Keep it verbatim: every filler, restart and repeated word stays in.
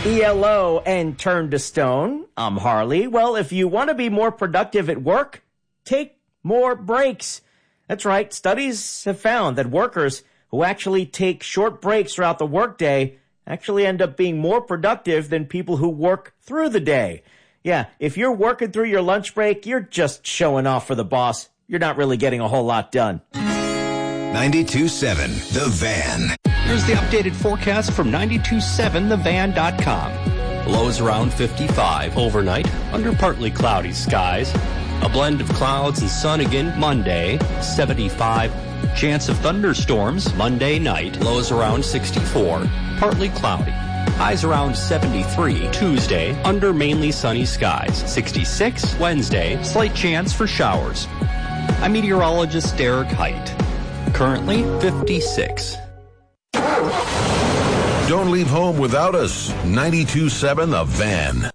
E L O and Turn to Stone. I'm Harley. Well, if you want to be more productive at work, take more breaks. That's right. Studies have found that workers who actually take short breaks throughout the workday actually end up being more productive than people who work through the day. Yeah, if you're working through your lunch break, you're just showing off for the boss. You're not really getting a whole lot done. ninety-two point seven The Van. Here's the updated forecast from ninety-two point seven the van dot com. Lows around fifty-five overnight, under partly cloudy skies. A blend of clouds and sun again Monday, seventy-five. Chance of thunderstorms Monday night, lows around sixty-four, partly cloudy. Highs around seventy-three Tuesday, under mainly sunny skies. sixty-six Wednesday, slight chance for showers. I'm meteorologist Derek Height. Currently fifty-six. Don't leave home without us. ninety-two point seven The Van.